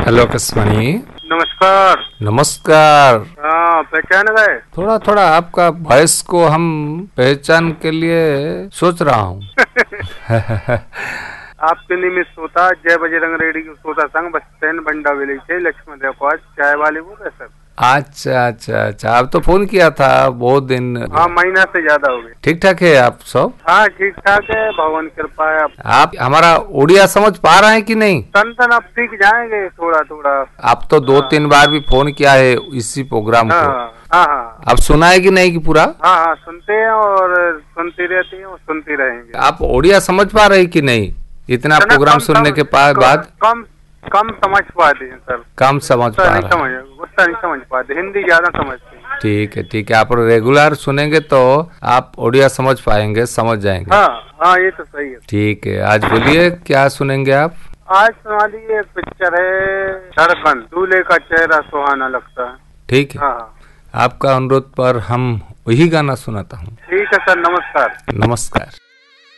Hello Akashvani. नमस्कार। नमस्कार। हाँ, पहचान गए? थोड़ा थोड़ा आपका वॉइस को हम पहचान के लिए सोच रहा हूँ। आपके निमित्त श्रोता जय बजरंग रेडियो श्रोता संघ बस स्टैंड बंडा विलेज से लक्ष्मण रेकॉर्ड चाय वाले बोल रहे सर। अच्छा अच्छा अच्छा, आप तो फोन किया था बहुत दिन। हाँ, महीना से ज्यादा हो गए। ठीक ठाक है आप सब? हाँ, ठीक ठाक है, भगवान कृपा है। आप हमारा उड़िया समझ पा रहे हैं कि नहीं? तन आप सीख जाएंगे थोड़ा थोड़ा। आप तो 2-3 बार भी फोन किया है इसी प्रोग्राम को। हाँ हाँ, आप सुना है कि नहीं कि पूरा? हाँ हाँ, सुनते हैं और सुनते रहते हैं और सुनते रहेंगे। आप उड़िया समझ पा रहे हैं कि नहीं इतना प्रोग्राम सुनने के बाद? कम समझ पाते हैं सर। कम समझ पा रहे हैं। उतना नहीं समझ पाते, हिंदी ज्यादा समझते हैं। ठीक है ठीक है, आप रेगुलर सुनेंगे तो आप उड़िया समझ पाएंगे, समझ जाएंगे। हाँ, ये तो सही है। ठीक है, आज बोलिए क्या सुनेंगे आप? आज सुना दी एक पिक्चर है धड़कन, दूल्हे का चेहरा सुहाना लगता है। ठीक है। हाँ, आपका अनुरोध पर हम वही गाना सुनाता हूँ। ठीक है सर, नमस्कार। नमस्कार।